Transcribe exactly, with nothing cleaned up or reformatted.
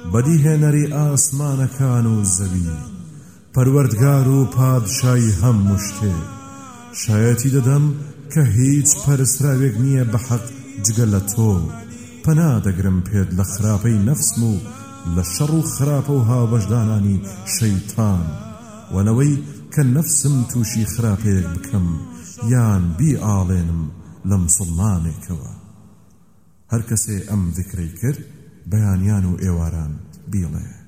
بەدیهێنەری ئاسمانەکان و زەوی، پەروەردگار و پادشای هەموو شتێک. شایەتی دەدەم کە هیچ پەرستراوێک نییە بە حەق جگە لە تۆ. پەنا دەگرم پێت لە خراپەی نەفسم و لە شەڕ و خراپە و هاوبەشدانانی شەیتان، وەنەوەی کە نەفسم تووشی خراپەیەک بکەم یان بی ئاڵێنم لە موسڵمانێکەوە. هەر کەسێ ئەم ذکرەی کرد بەیانیان و ئێواران بیڵێ.